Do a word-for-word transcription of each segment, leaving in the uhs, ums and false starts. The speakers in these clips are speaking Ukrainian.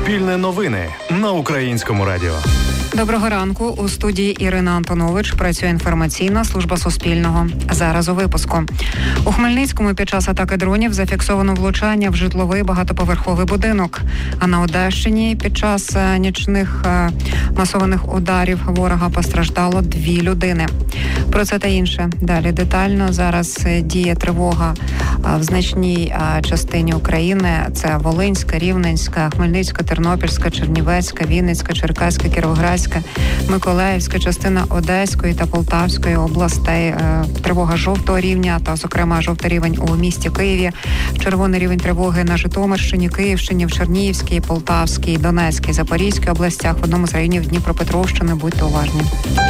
Суспільне новини на Українському радіо. Доброго ранку. У студії Ірина Антонович. Працює інформаційна служба Суспільного. Зараз у випуску. У Хмельницькому під час атаки дронів зафіксовано влучання в житловий багатоповерховий будинок. А на Одещині під час нічних масованих ударів ворога постраждало дві людини. Про це та інше далі детально. Зараз діє тривога в значній частині України. Це Волинська, Рівненська, Хмельницька, Тернопільська, Чернівецька, Вінницька, Черкаська, Кіровоградська, Миколаївська, частина Одеської та Полтавської областей. Тривога жовтого рівня та, зокрема, жовтий рівень у місті Києві. Червоний рівень тривоги на Житомирщині, Київщині, в Чернігівській, Полтавській, Донецькій, Запорізькій областях, в одному з районів Дніпропетровщини. Будьте уважні.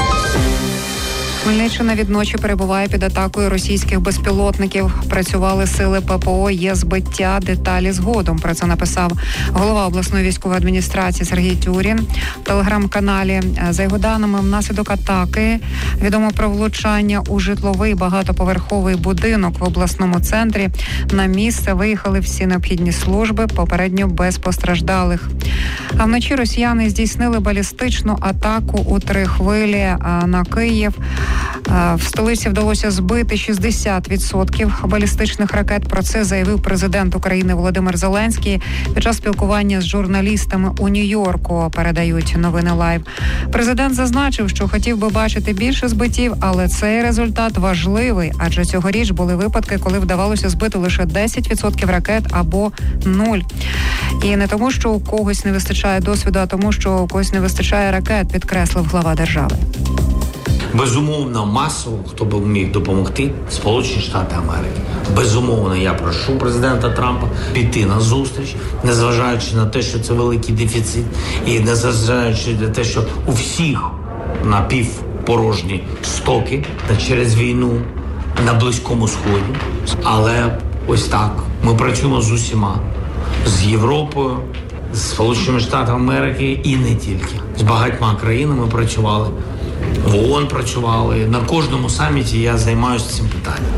Хмельниччина відночі перебуває під атакою російських безпілотників. Працювали сили ППО, є збиття, деталі згодом. Про це написав голова обласної військової адміністрації Сергій Тюрін в телеграм-каналі. За його даними, внаслідок атаки відомо про влучання у житловий багатоповерховий будинок в обласному центрі. На місце виїхали всі необхідні служби, попередньо без постраждалих. А вночі росіяни здійснили балістичну атаку у три хвилі на Київ. В столиці вдалося збити шістдесят відсотків балістичних ракет. Про це заявив президент України Володимир Зеленський під час спілкування з журналістами у Нью-Йорку, передають новини Лайв. Президент зазначив, що хотів би бачити більше збиттів, але цей результат важливий, адже цьогоріч були випадки, коли вдавалося збити лише десять відсотків ракет або нуль. І не тому, що у когось не вистачає досвіду, а тому, що у когось не вистачає ракет, підкреслив глава держави. Безумовно, масово, хто б міг допомогти, Сполучені Штати Америки. Безумовно, я прошу президента Трампа піти на зустріч, незважаючи на те, що це великий дефіцит, і незважаючи на те, що у всіх напівпорожні стоки через війну на Близькому Сході. Але ось так, ми працюємо з усіма, з Європою, з Сполученими Штатами Америки і не тільки. З багатьма країнами працювали. В ООН працювали. На кожному саміті я займаюся цим питанням.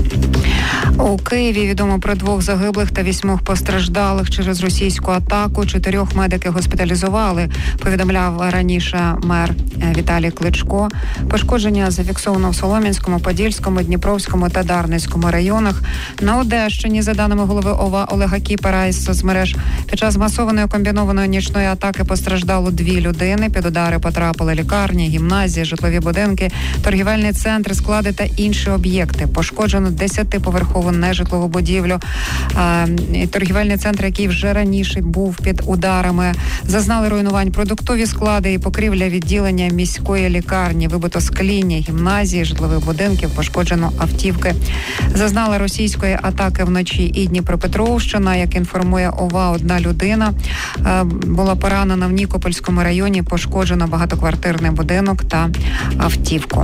У Києві відомо про двох загиблих та вісьмох постраждалих через російську атаку. Чотирьох медики госпіталізували, повідомляв раніше мер Віталій Кличко. Пошкодження зафіксовано в Солом'янському, Подільському, Дніпровському та Дарницькому районах. На Одещині, за даними голови ОВА Олега Кіпера із соцмереж, під час масованої комбінованої нічної атаки постраждало дві людини. Під удари потрапили лікарні, гімназії, житлові будинки, торгівельні центри, склади та інші об'єкти. Пошкоджено десятиповерхову нежитлову будівлю. Торгівельний центр, який вже раніше був під ударами, зазнали руйнувань продуктові склади і покрівля відділення міської лікарні, вибито скління, гімназії, житлових будинків, пошкоджено автівки. Зазнала російської атаки вночі і Дніпропетровщина. Як інформує ОВА, одна людина була поранена в Нікопольському районі, пошкоджено багатоквартирний будинок та автівку.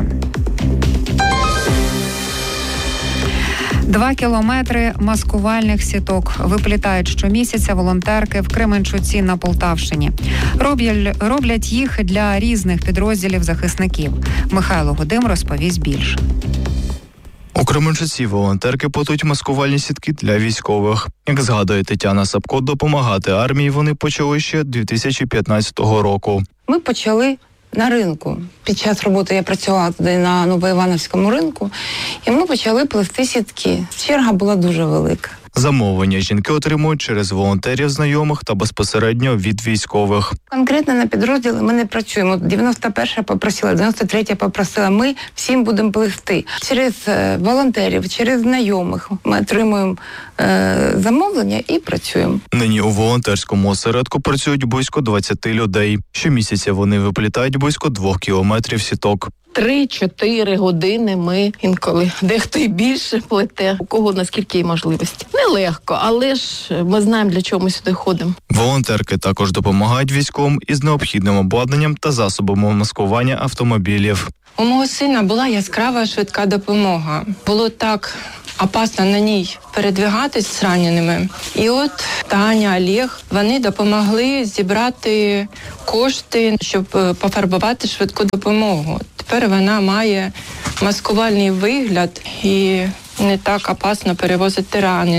Два кілометри маскувальних сіток виплітають щомісяця волонтерки в Кременчуці на Полтавщині. Роблять, роблять їх для різних підрозділів захисників. Михайло Гудим розповість більше. У Кременчуці волонтерки плетуть маскувальні сітки для військових. Як згадує Тетяна Сапко, допомагати армії вони почали ще дві тисячі п'ятнадцятого року. Ми почали на ринку. Під час роботи я працювала туди на Новоівановському ринку, і ми почали плести сітки. Черга була дуже велика. Замовлення жінки отримують через волонтерів, знайомих та безпосередньо від військових. Конкретно на підрозділи ми не працюємо. дев'яносто перша попросила, дев'яносто третя попросила. Ми всім будемо плести. Через е, волонтерів, через знайомих ми отримуємо е, замовлення і працюємо. Нині у волонтерському осередку працюють близько двадцять людей. Щомісяця вони виплітають близько двох кілометрів сіток. Три-чотири години ми інколи, дехто і більше плете, у кого наскільки є можливості. Нелегко, але ж ми знаємо, для чого ми сюди ходимо. Волонтерки також допомагають військовим із необхідним обладнанням та засобами маскування автомобілів. У мого сина була яскрава швидка допомога. Було так опасно на ній передвигатись з раненими. І от Таня, Олег, вони допомогли зібрати кошти, щоб пофарбувати швидку допомогу. Тепер вона має маскувальний вигляд і не так опасно перевозити ранених.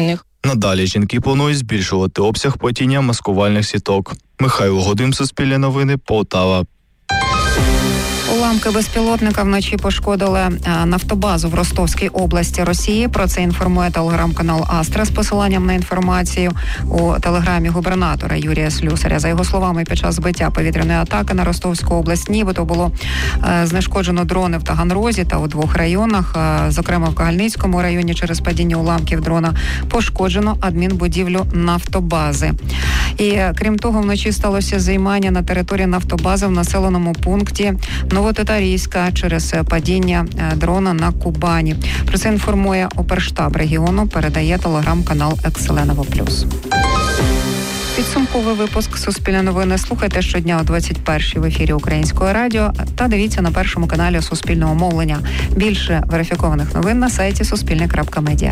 Надалі жінки планують збільшувати обсяг плетіння маскувальних сіток. Михайло Годим, Суспільне новини, Полтава. Уламки безпілотника вночі пошкодили нафтобазу в Ростовській області Росії. Про це інформує телеграм-канал Астра з посиланням на інформацію у телеграмі губернатора Юрія Слюсаря. За його словами, під час збиття повітряної атаки на Ростовську область нібито було знешкоджено дрони в Таганрозі та у двох районах. Зокрема, в Кагальницькому районі через падіння уламків дрона пошкоджено адмінбудівлю нафтобази. І крім того, вночі сталося займання на території нафтобази в населеному пункті Новотатарійська через падіння дрона на Кубані. Про це інформує оперштаб регіону, передає телеграм-канал Екселеново Плюс. Підсумковий випуск «Суспільне новини» слухайте щодня о двадцять першій в ефірі Українського радіо та дивіться на першому каналі Суспільного мовлення. Більше верифікованих новин на сайті суспільне крапка медіа.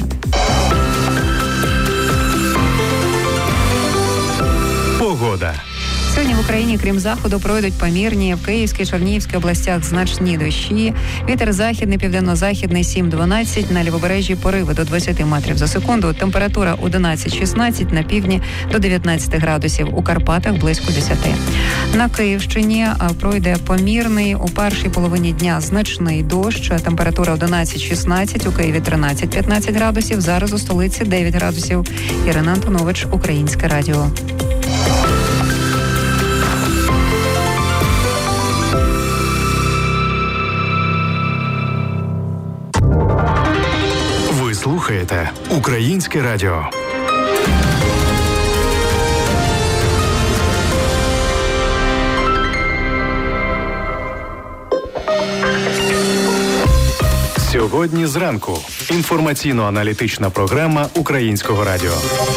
Погода. Сьогодні в Україні, крім заходу, пройдуть помірні в Київській, Чернігівській областях значні дощі. Вітер західний, південно-західний сім-дванадцять, на лівобережжі пориви до двадцять метрів за секунду. Температура одинадцять-шістнадцять, на півдні до дев'ятнадцять градусів, у Карпатах близько десять. На Київщині пройде помірний, у першій половині дня значний дощ. Температура одинадцять-шістнадцять, у Києві тринадцять-п'ятнадцять градусів, зараз у столиці дев'ять градусів. Ірина Антонович, Українське радіо. Слухаєте Українське радіо. Сьогодні зранку. Інформаційно-аналітична програма Українського радіо.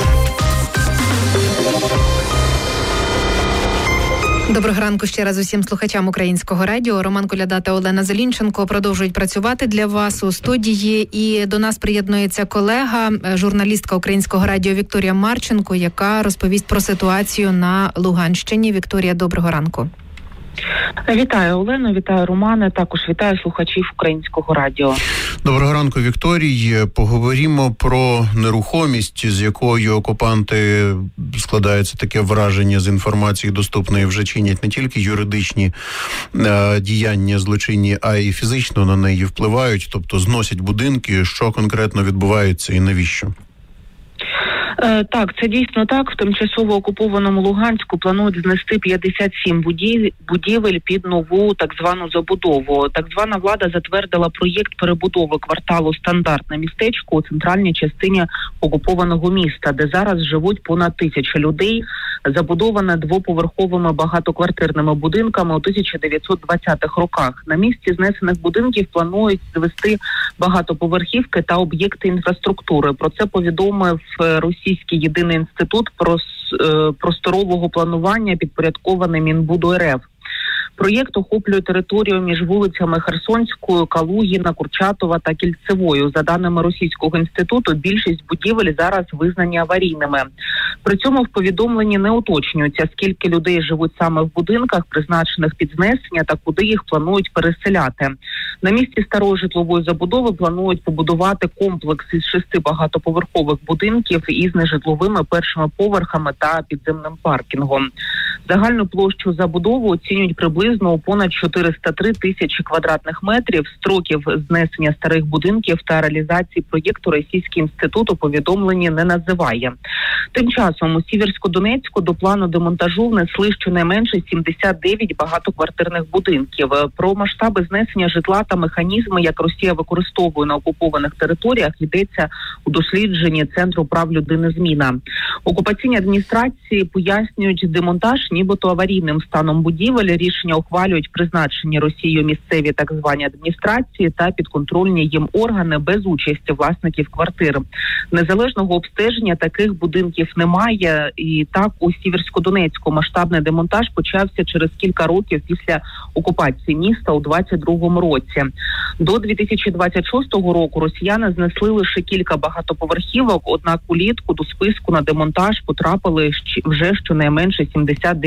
Доброго ранку ще раз усім слухачам Українського радіо. Роман Коляда та Олена Зелінченко продовжують працювати для вас у студії. І до нас приєднується колега, журналістка Українського радіо Вікторія Марченко, яка розповість про ситуацію на Луганщині. Вікторія, доброго ранку. Вітаю, Олено, вітаю, Романе, також вітаю слухачів Українського радіо. Доброго ранку, Вікторій. Поговоримо про нерухомість, з якою окупанти, складається таке враження з інформації доступної, вже чинять не тільки юридичні е, діяння злочинні, а й фізично на неї впливають, тобто зносять будинки. Що конкретно відбувається і навіщо? Так, це дійсно так. В тимчасово окупованому Луганську планують знести п'ятдесят сім будівель під нову так звану забудову. Так звана влада затвердила проєкт перебудови кварталу «Стандартне містечко» у центральній частині окупованого міста, де зараз живуть понад тисяча людей. Забудована двоповерховими багатоквартирними будинками у тисяча дев'ятсот двадцятих роках. На місці знесених будинків планують звести багатоповерхівки та об'єкти інфраструктури. Про це повідомив Російський єдиний інститут просторового планування, підпорядкований Мінбуду РФ. Проєкт охоплює територію між вулицями Херсонською, Калугіна, Курчатова та Кільцевою. За даними Російського інституту, більшість будівель зараз визнані аварійними. При цьому в повідомленні не уточнюється, скільки людей живуть саме в будинках, призначених під знесення, та куди їх планують переселяти. На місці старої житлової забудови планують побудувати комплекс із шести багатоповерхових будинків із нежитловими першими поверхами та підземним паркінгом. Загальну площу забудови оцінюють приблизно у понад чотириста три тисячі квадратних метрів. Строків знесення старих будинків та реалізації проєкту Російський інститут у повідомленні не називає. Тим часом у Сіверсько-Донецьку до плану демонтажу внесли щонайменше сімдесят дев'ять багатоквартирних будинків. Про масштаби знесення житла та механізми, як Росія використовує на окупованих територіях, йдеться у дослідженні Центру прав людини «Зміна». Окупаційні адміністрації пояснюють демонтаж нібито аварійним станом будівель. Рішення ухвалюють призначені Росією місцеві так звані адміністрації та підконтрольні їм органи без участі власників квартир. Незалежного обстеження таких будинків немає. І так у Сіверсько-Донецьку масштабний демонтаж почався через кілька років після окупації міста у двадцять другому році. До дві тисячі двадцять шостого року росіяни знесли лише кілька багатоповерхівок, однак улітку до списку на демонтаж потрапили вже щонайменше сімдесят дев'ять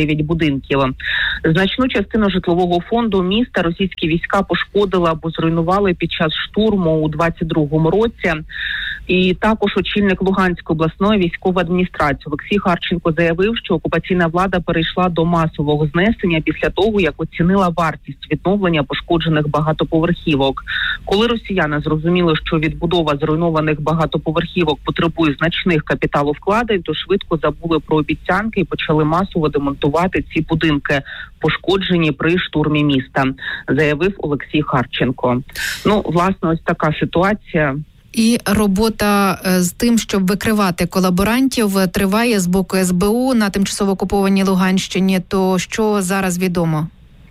дев'ять будинків. Значну частину житлового фонду міста російські війська пошкодили або зруйнували під час штурму у двадцять другому році. І також очільник Луганської обласної військової адміністрації Олексій Харченко заявив, що окупаційна влада перейшла до масового знесення після того, як оцінила вартість відновлення пошкоджених багатоповерхівок. Коли росіяни зрозуміли, що відбудова зруйнованих багатоповерхівок потребує значних капіталовкладень, то швидко забули про обіцянки і почали масово демонтувати ці будинки, пошкоджені при штурмі міста, заявив Олексій Харченко. Ну, власне, ось така ситуація. І робота з тим, щоб викривати колаборантів, триває з боку ес бе у на тимчасово окупованій Луганщині. То що зараз відомо?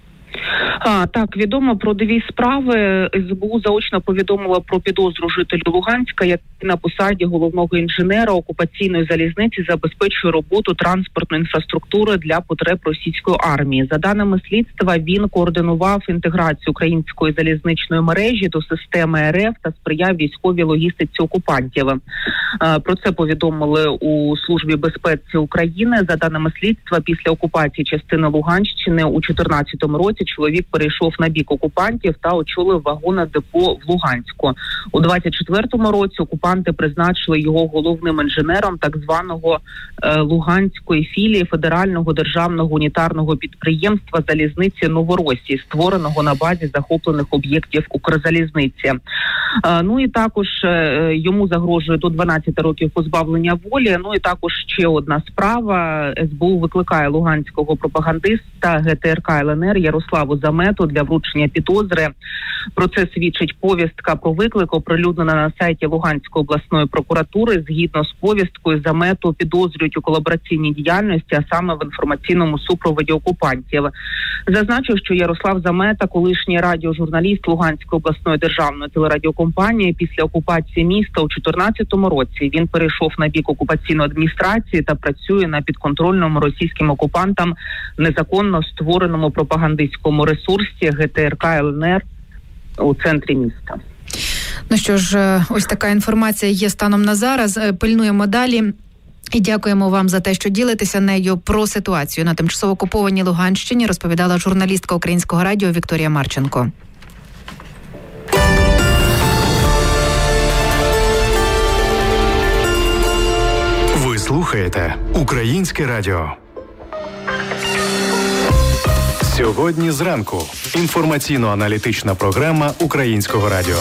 А, так, відомо про дві справи. ес бе у заочно повідомила про підозру жителю Луганська, який на посаді головного інженера окупаційної залізниці забезпечує роботу транспортної інфраструктури для потреб російської армії. За даними слідства, він координував інтеграцію української залізничної мережі до системи ер еф та сприяв військовій логістиці окупантів. Про це повідомили у Службі безпеки України. За даними слідства, після окупації частини Луганщини у чотирнадцятому році чоловік перейшов на бік окупантів та очолив вагонне депо в Луганську. У двадцять четвертому році окупанти призначили його головним інженером так званого е, Луганської філії Федерального державного унітарного підприємства залізниці Новоросії, створеного на базі захоплених об'єктів Укрзалізниці. Е, ну і також е, йому загрожує до дванадцяти років позбавлення волі. Ну і також ще одна справа. ес бе у викликає луганського пропагандиста ге те ер ка ел ен ер Ярославу Замету для вручення підозри. Про це свідчить повістка про виклик, оприлюднена на сайті Луганської обласної прокуратури. Згідно з повісткою, Замету підозрюють у колабораційній діяльності, а саме в інформаційному супроводі окупантів. Зазначу, що Ярослав Замета, колишній радіожурналіст Луганської обласної державної телерадіокомпанії, після окупації міста у чотирнадцятому році він перейшов на бік окупаційної адміністрації та працює на підконтрольному російським окупантам незаконно створеному пропагандистському ресурсі ге те ер ка ел ен ер у центрі міста. Ну що ж, ось така інформація є станом на зараз. Пильнуємо далі. І дякуємо вам за те, що ділитеся нею. Про ситуацію на тимчасово окупованій Луганщині розповідала журналістка Українського радіо Вікторія Марченко. Ви слухаєте Українське радіо. Сьогодні зранку. Інформаційно-аналітична програма Українського радіо.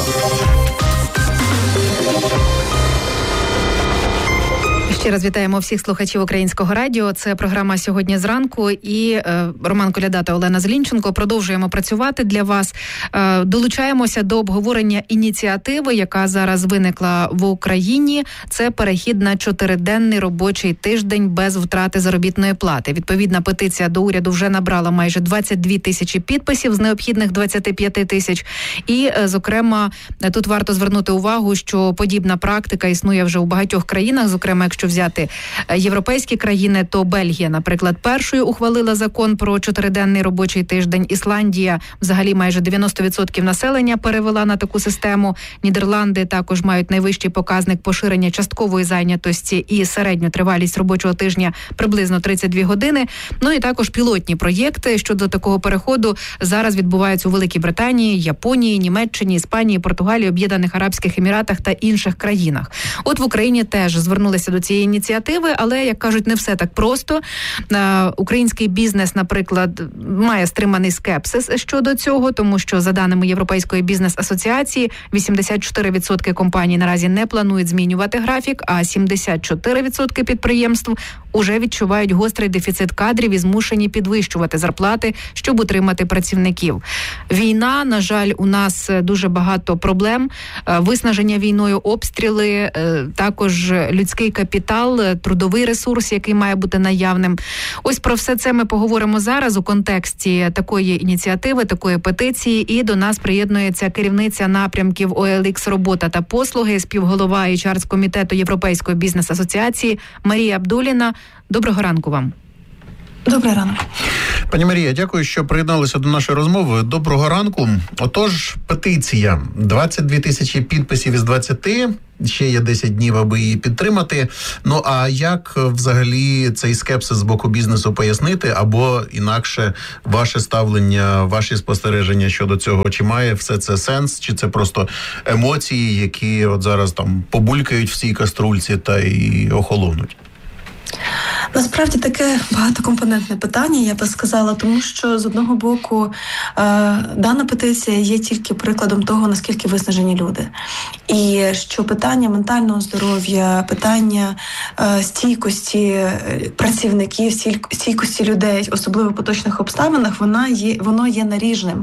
Ще раз вітаємо всіх слухачів Українського радіо. Це програма «Сьогодні зранку» і е, Роман Коляда та Олена Зелінченко. Продовжуємо працювати для вас. Е, долучаємося до обговорення ініціативи, яка зараз виникла в Україні. Це перехід на чотириденний робочий тиждень без втрати заробітної плати. Відповідна петиція до уряду вже набрала майже двадцять дві тисячі підписів з необхідних двадцять п'ять тисяч. І, е, зокрема, тут варто звернути увагу, що подібна практика існує вже у багатьох країнах, зокрема, якщо взяти європейські країни, то Бельгія, наприклад, першою ухвалила закон про чотириденний робочий тиждень. Ісландія взагалі майже дев'яносто відсотків населення перевела на таку систему. Нідерланди також мають найвищий показник поширення часткової зайнятості і середню тривалість робочого тижня приблизно тридцять дві години. Ну і також пілотні проєкти щодо такого переходу зараз відбуваються у Великій Британії, Японії, Німеччині, Іспанії, Португалії, Об'єднаних Арабських Еміратах та інших країнах. От в Україні теж звернулися до цієї ініціативи, але, як кажуть, не все так просто. Український бізнес, наприклад, має стриманий скепсис щодо цього, тому що, за даними Європейської бізнес-асоціації, вісімдесят чотири відсотки компаній наразі не планують змінювати графік, а сімдесят чотири відсотки підприємств уже відчувають гострий дефіцит кадрів і змушені підвищувати зарплати, щоб утримати працівників. Війна, на жаль, у нас дуже багато проблем. Виснаження війною, обстріли, також людський капітал, трудовий ресурс, який має бути наявним. Ось про все це ми поговоримо зараз у контексті такої ініціативи, такої петиції. І до нас приєднується керівниця напрямків о ел ікс «Робота та послуги», співголова ейч ар-комітету Європейської бізнес-асоціації Марія Абдуліна. Доброго ранку вам. Добрий ранок. Пані Марія, дякую, що приєдналися до нашої розмови. Доброго ранку. Отож, петиція. двадцять дві тисячі підписів із двадцяти. Ще є десять днів, аби її підтримати. Ну, а як взагалі цей скепсис з боку бізнесу пояснити? Або інакше ваше ставлення, ваші спостереження щодо цього? Чи має все це сенс? Чи це просто емоції, які от зараз там побулькають в цій каструльці та й охолонуть? Насправді таке багатокомпонентне питання, я би сказала, тому що з одного боку е, дана петиція є тільки прикладом того, наскільки виснажені люди. І що питання ментального здоров'я, питання е, стійкості працівників, стійкості людей, особливо в поточних обставинах, вона є, воно є наріжним.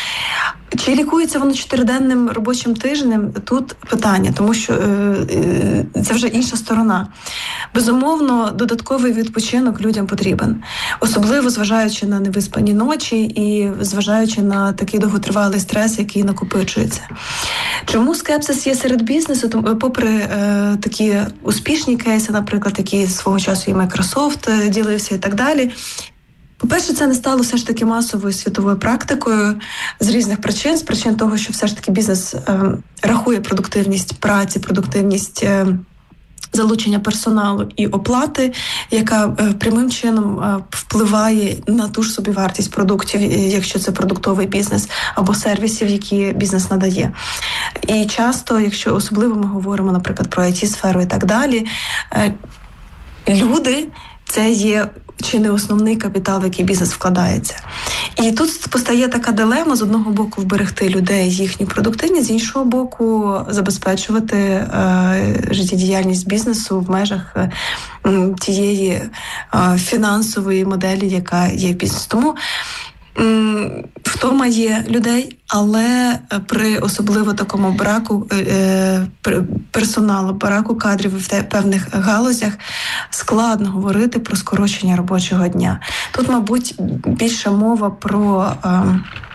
Чи лікується воно чотириденним робочим тижнем? Тут питання, тому що е, це вже інша сторона. Безумовно, додатковий відпочинок людям потрібен. Особливо зважаючи на невиспані ночі і зважаючи на такий довготривалий стрес, який накопичується. Чому скепсис є серед бізнесу? Тому, попри е, такі успішні кейси, наприклад, які свого часу і Microsoft ділився і так далі, по-перше, це не стало все ж таки масовою світовою практикою з різних причин. З причин того, що все ж таки бізнес е, рахує продуктивність праці, продуктивність е, залучення персоналу і оплати, яка е, прямим чином е, впливає на ту ж собівартість продуктів, якщо це продуктовий бізнес, або сервісів, які бізнес надає. І часто, якщо особливо ми говоримо, наприклад, про ай ті-сферу і так далі, е, люди – це є чи не основний капітал, в який бізнес вкладається. І тут постає така дилема: з одного боку вберегти людей, їхню продуктивність, з іншого боку забезпечувати е, життєдіяльність бізнесу в межах е, тієї е, фінансової моделі, яка є в бізнесі. Тому втома є людей, але при особливо такому браку е, персоналу, браку кадрів в певних галузях складно говорити про скорочення робочого дня. Тут, мабуть, більше мова про е,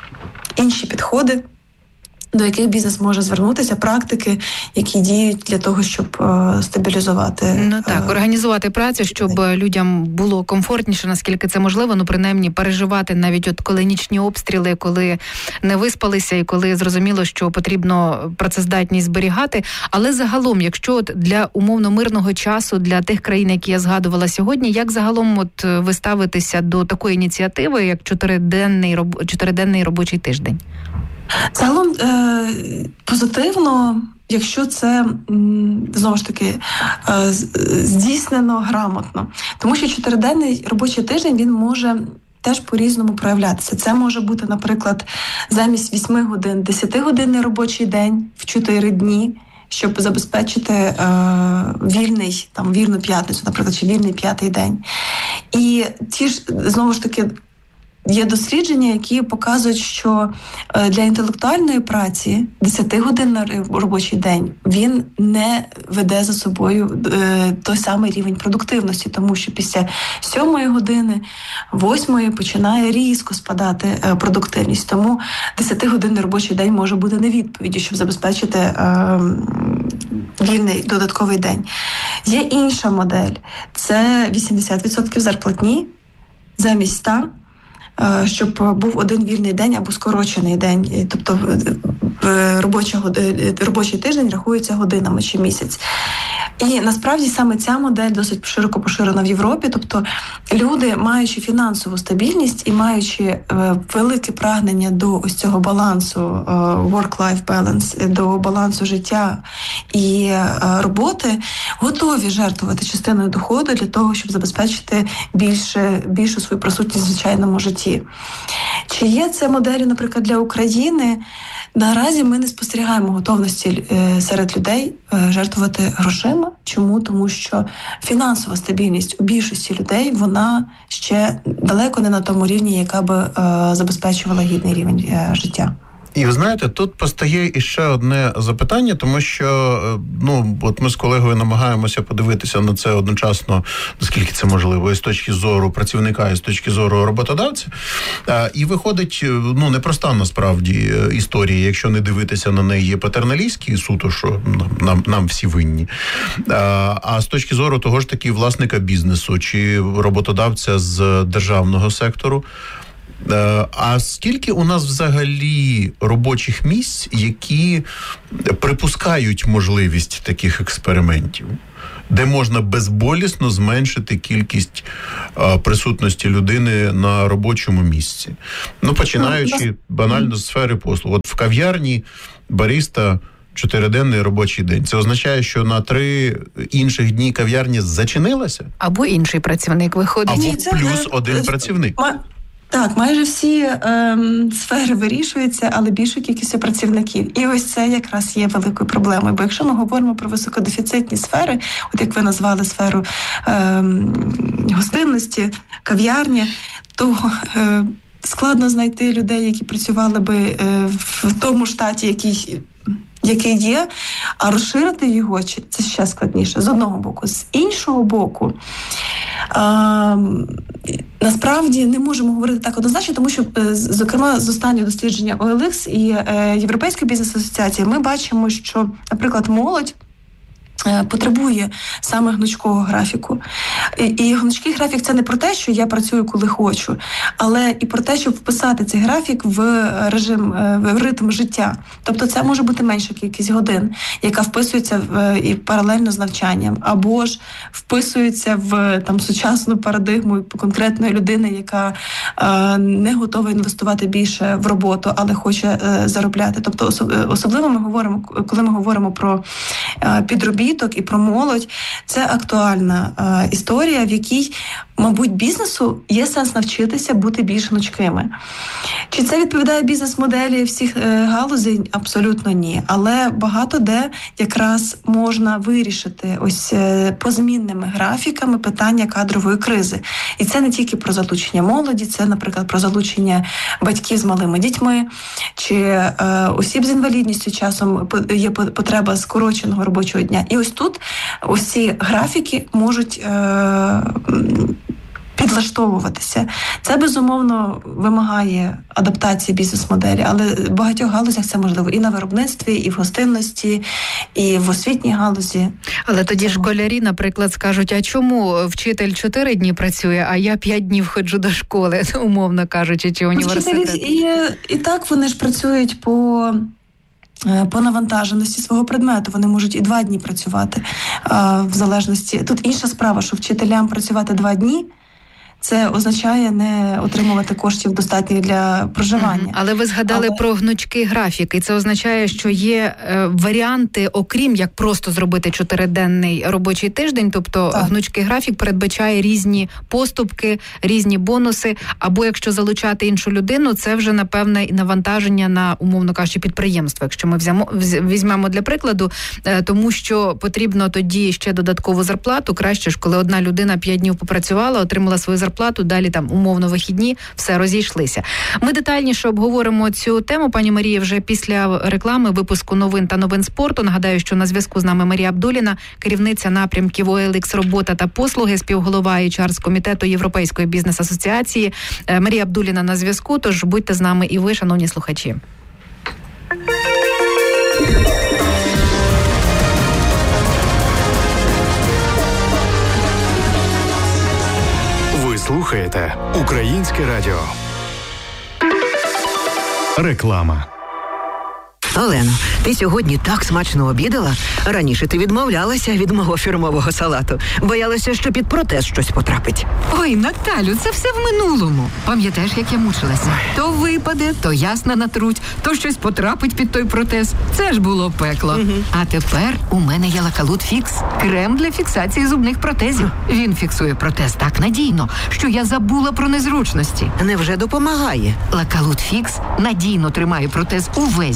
інші підходи, до яких бізнес може звернутися, практики, які діють для того, щоб е, стабілізувати. Ну так, організувати працю, щоб людям було комфортніше, наскільки це можливо, ну принаймні переживати навіть от коли нічні обстріли, коли не виспалися і коли зрозуміло, що потрібно працездатність зберігати. Але загалом, якщо от для умовно мирного часу, для тих країн, які я згадувала сьогодні, як загалом от ви ставитеся до такої ініціативи, як чотириденний, роб... чотириденний робочий тиждень? Загалом е- позитивно, якщо це, знову ж таки, е- здійснено грамотно. Тому що чотириденний робочий тиждень, він може теж по-різному проявлятися. Це може бути, наприклад, замість вісьми годин, десятигодинний робочий день в чотири дні, щоб забезпечити е- вільний, там, вільну п'ятницю, наприклад, чи вільний п'ятий день. І ті ж, знову ж таки, є дослідження, які показують, що для інтелектуальної праці десятигодинний робочий день, він не веде за собою е, той самий рівень продуктивності, тому що після сьомої години, восьмої починає різко спадати е, продуктивність. Тому десятигодинний робочий день може бути не відповіддю, щоб забезпечити е, вільний додатковий день. Є інша модель. Це вісімдесят відсотків зарплатні замість ста, щоб був один вільний день або скорочений день. Тобто робочий, робочий тиждень рахується годинами чи місяць. І насправді саме ця модель досить широко поширена в Європі. Тобто люди, маючи фінансову стабільність і маючи е, велике прагнення до ось цього балансу, е, work-life balance, до балансу життя і е, роботи, готові жертвувати частиною доходу для того, щоб забезпечити більше, більшу свою присутність в звичайному житті. Чи є це моделі, наприклад, для України? Наразі ми не спостерігаємо готовності серед людей жертвувати грошима. Чому? Тому що фінансова стабільність у більшості людей, вона ще далеко не на тому рівні, яка би забезпечувала гідний рівень життя. І ви знаєте, тут постає іще одне запитання, тому що, ну, от ми з колегою намагаємося подивитися на це одночасно, наскільки це можливо, і з точки зору працівника, і з точки зору роботодавця. І виходить, ну, непроста насправді історія, якщо не дивитися на неї патерналістський суто, що нам, нам всі винні. А з точки зору того ж таки власника бізнесу чи роботодавця з державного сектору, а скільки у нас взагалі робочих місць, які припускають можливість таких експериментів, де можна безболісно зменшити кількість а, присутності людини на робочому місці? Ну, починаючи банально з сфери послуг. От в кав'ярні бариста чотириденний робочий день. Це означає, що на три інших дні кав'ярня зачинилася? Або інший працівник виходить. Або Ні, це, плюс один працівник. Так, майже всі ем, сфери вирішуються, але більшою кількістю працівників. І ось це якраз є великою проблемою. Бо якщо ми говоримо про високодефіцитні сфери, от як ви назвали сферу ем, гостинності, кав'ярні, то е, складно знайти людей, які працювали би е, в тому штаті, який який є, а розширити його, це ще складніше, з одного боку. З іншого боку, а, насправді не можемо говорити так однозначно, тому що, зокрема, з останнього дослідження о ел ікс і е, Європейської бізнес-асоціації ми бачимо, що, наприклад, молодь потребує саме гнучкого графіку. І, і гнучкий графік – це не про те, що я працюю, коли хочу, але і про те, щоб вписати цей графік в режим, в ритм життя. Тобто це може бути менша кількість годин, яка вписується в, і паралельно з навчанням, або ж вписується в там сучасну парадигму конкретної людини, яка е, не готова інвестувати більше в роботу, але хоче е, заробляти. Тобто особливо ми говоримо, коли ми говоримо про е, підробіток і про молодь, це актуальна е, історія, в якій, мабуть, бізнесу є сенс навчитися бути більш гнучкими. Чи це відповідає бізнес-моделі всіх е, галузей? Абсолютно ні. Але багато де якраз можна вирішити ось е, позмінними графіками питання кадрової кризи. І це не тільки про залучення молоді, це, наприклад, про залучення батьків з малими дітьми, чи е, осіб з інвалідністю часом є потреба скороченого робочого дня. І ось тут ось ці графіки можуть е, підлаштовуватися. Це, безумовно, вимагає адаптації бізнес-моделі, але в багатьох галузях це можливо і на виробництві, і в гостинності, і в освітній галузі. Але тоді школярі, наприклад, скажуть, а чому вчитель чотири дні працює, а я п'ять днів ходжу до школи, умовно кажучи, чи університет? І, і так вони ж працюють по... по навантаженості свого предмету. Вони можуть і два дні працювати а, в залежності. Тут інша справа, що вчителям працювати два дні, це означає не отримувати коштів достатніх для проживання. Mm-hmm. Але ви згадали Але... про гнучкий графік, і це означає, що є е, варіанти, окрім як просто зробити чотириденний робочий тиждень, тобто так. Гнучкий графік передбачає різні поступки, різні бонуси, або якщо залучати іншу людину, це вже, напевне, і навантаження на, умовно кажучи, підприємство, якщо ми взямо, візьмемо для прикладу, е, тому що потрібно тоді ще додаткову зарплату, краще ж, коли одна людина п'ять днів попрацювала, отримала свою зарплату, зарплату, далі там умовно вихідні, все розійшлися. Ми детальніше обговоримо цю тему, пані Марія, вже після реклами, випуску новин та новин спорту. Нагадаю, що на зв'язку з нами Марія Абдуліна, керівниця напрямків о ел ікс робота та послуги, співголова ейч ар з комітету Європейської бізнес-асоціації. Марія Абдуліна на зв'язку, тож будьте з нами і ви, шановні слухачі. Слухаєте Українське радіо. Реклама. Олено, ти сьогодні так смачно обідала. Раніше ти відмовлялася від мого фірмового салату. Боялася, що під протез щось потрапить. Ой, Наталю, це все в минулому. Пам'ятаєш, як я мучилася? То випаде, то ясна натруть, то щось потрапить під той протез. Це ж було пекло. Угу. А тепер у мене є Лакалут Фікс. Крем для фіксації зубних протезів. Він фіксує протез так надійно, що я забула про незручності. Невже допомагає? Лакалут Фікс надійно тримає протез увесь день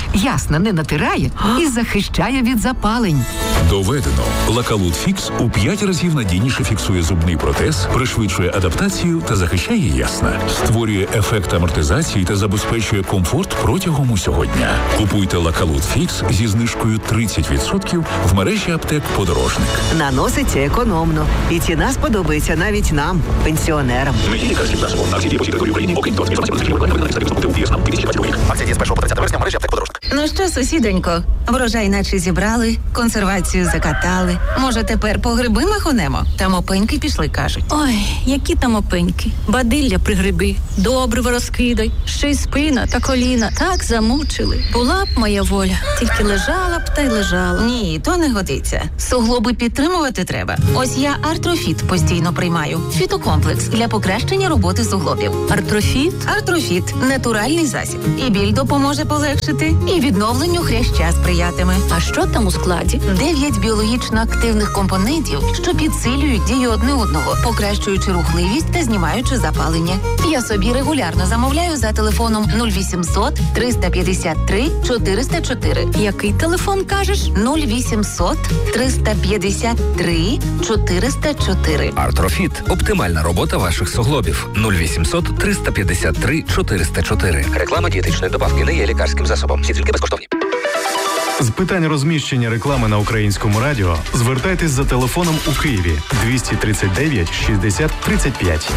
ясно, не натирає і захищає від запалень. Доведено. Лакалут Фікс у п'ять разів надійніше фіксує зубний протез, пришвидшує адаптацію та захищає ясна. Створює ефект амортизації та забезпечує комфорт протягом усього дня. Купуйте Лакалут Фікс зі знижкою тридцять відсотків в мережі аптек «Подорожник». Наноситься економно. І ціна сподобається навіть нам, пенсіонерам. Лікарський засоб. Акції дії по території України. Окей, двадцять Акція діє з першого по тридцяте вересня в мережі аптек «Подорожник». Ну що, сусідонько, врожай наче зібрали, консервацію закатали. Може, тепер по гриби махонемо? Там опеньки пішли, кажуть. Ой, які там опеньки. Бадилля при гриби, добриво розкидай, ще й спина та коліна так замучили. Була б моя воля, тільки лежала б та й лежала. Ні, то не годиться. Суглоби підтримувати треба. Ось я Артрофіт постійно приймаю. Фітокомплекс для покращення роботи суглобів. Артрофіт? Артрофіт – натуральний засіб. І біль допоможе полегшити, і відновленню хряща сприятиме. А що там у складі? Дев'ять біологічно активних компонентів, що підсилюють дію одне одного, покращуючи рухливість та знімаючи запалення. Я собі регулярно замовляю за телефоном нуль вісімсот триста п'ятдесят три чотириста чотири. Який телефон кажеш? нуль вісімсот триста п'ятдесят три чотириста чотири. Артрофіт – оптимальна робота ваших суглобів. нуль вісімсот триста п'ятдесят три чотириста чотири. Реклама дієтичної добавки не є лікарським засобом. Всі тільки безкоштовні. З питань розміщення реклами на Українському радіо звертайтесь за телефоном у Києві двісті тридцять дев'ять шістдесят тридцять п'ять.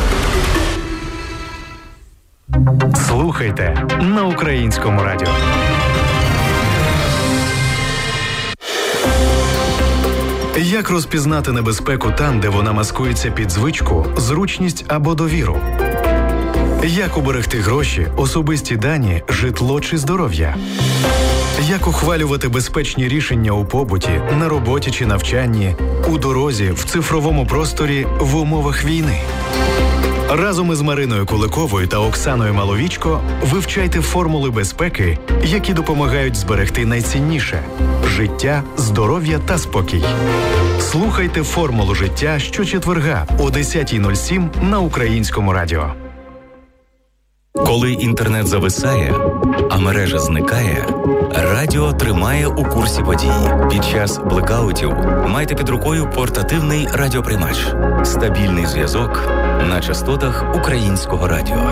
Слухайте на Українському радіо. Як розпізнати небезпеку там, де вона маскується під звичку, зручність або довіру? Як уберегти гроші, особисті дані, житло чи здоров'я? Як ухвалювати безпечні рішення у побуті, на роботі чи навчанні, у дорозі, в цифровому просторі, в умовах війни? Разом із Мариною Куликовою та Оксаною Маловічко вивчайте формули безпеки, які допомагають зберегти найцінніше – життя, здоров'я та спокій. Слухайте «Формулу життя» щочетверга о десята нуль сім на Українському радіо. Коли інтернет зависає, а мережа зникає, радіо тримає у курсі подій. Під час блекаутів майте під рукою портативний радіоприймач. Стабільний зв'язок на частотах Українського радіо.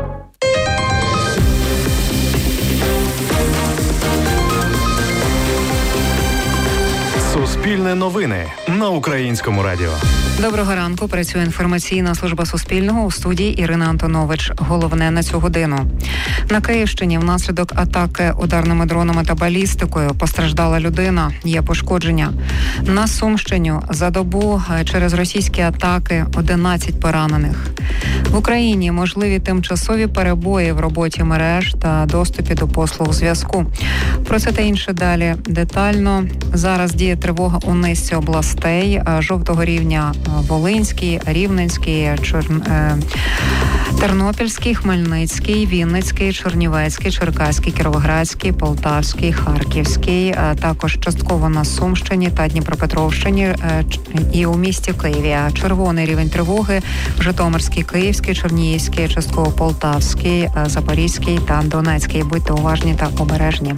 Суспільне новини на Українському радіо. Доброго ранку. Працює інформаційна служба Суспільного. У студії Ірина Антонович. Головне на цю годину. На Київщині внаслідок атаки ударними дронами та балістикою постраждала людина. Є пошкодження. На Сумщині за добу через російські атаки одинадцять поранених. В Україні можливі тимчасові перебої в роботі мереж та доступі до послуг зв'язку. Про це та інше далі детально. Зараз діє тривога у низці областей жовтого рівня: Волинський, Рівненський, Чор... Тернопільський, Хмельницький, Вінницький, Чернівецький, Черкаський, Кіровоградський, Полтавський, Харківський, також частково на Сумщині та Дніпропетровщині і у місті Києві. Червоний рівень тривоги – Житомирський, Київський, Чернігівський, частково Полтавський, Запорізький та Донецький. Будьте уважні та обережні.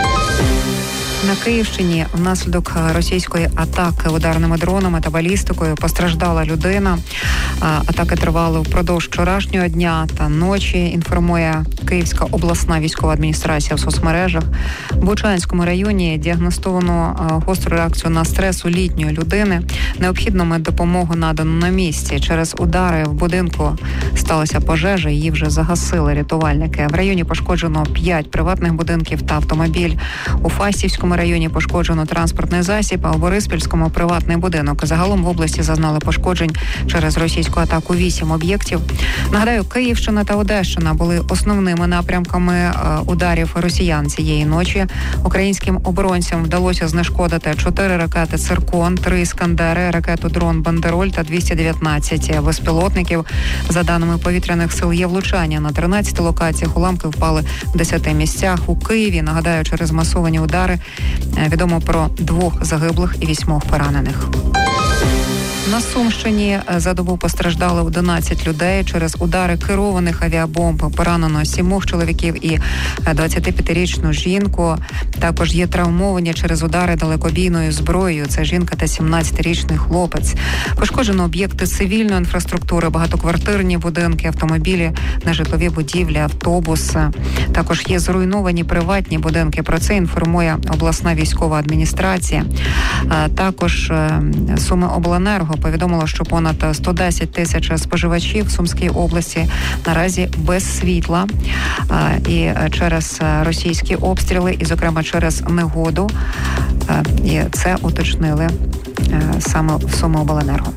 На Київщині внаслідок російської атаки ударними дронами та балістикою постраждала людина. Атаки тривали впродовж вчорашнього дня та ночі, інформує Київська обласна військова адміністрація в соцмережах. В Бучанському районі діагностовано гостру реакцію на стрес у літньої людини. Необхідну меддопомогу надано на місці. Через удари в будинку сталася пожежа, її вже загасили рятувальники. В районі пошкоджено п'ять приватних будинків та автомобіль. У Фастівському районі пошкоджено транспортний засіб, а у Бориспільському – приватний будинок. Загалом в області зазнали пошкоджень через російську атаку вісім об'єктів. Нагадаю, Київщина та Одещина були основними напрямками ударів росіян цієї ночі. Українським оборонцям вдалося знешкодити чотири ракети «Циркон», три «Іскандери», ракету «Дрон Бандероль» та двісті дев'ятнадцять безпілотників. За даними повітряних сил, є влучання на тринадцяти локаціях. Уламки впали в десяти місцях. У Києві, нагадаю, через масовані удари відомо про двох загиблих і вісьмох поранених. На Сумщині за добу постраждали одинадцять людей через удари керованих авіабомб. Поранено сімох чоловіків і двадцятип'ятирічну жінку. Також є травмовані через удари далекобійною зброєю. Це жінка та сімнадцятирічний хлопець. Пошкоджено об'єкти цивільної інфраструктури, багатоквартирні будинки, автомобілі, нежитлові будівлі, автобуси. Також є зруйновані приватні будинки. Про це інформує обласна військова адміністрація. Також Сумиобленерго повідомило, що понад сто десять тисяч споживачів в Сумській області наразі без світла. І через російські обстріли, і, зокрема, через негоду. І це уточнили саме в Сумиобленерго.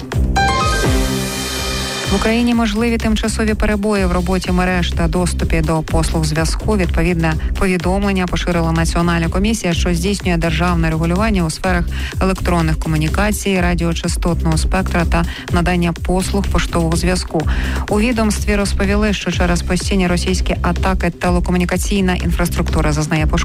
В Україні можливі тимчасові перебої в роботі мереж та доступі до послуг зв'язку. Відповідне повідомлення поширила Національна комісія, що здійснює державне регулювання у сферах електронних комунікацій, радіочастотного спектра та надання послуг поштового зв'язку. У відомстві розповіли, що через постійні російські атаки телекомунікаційна інфраструктура зазнає пошкоджень.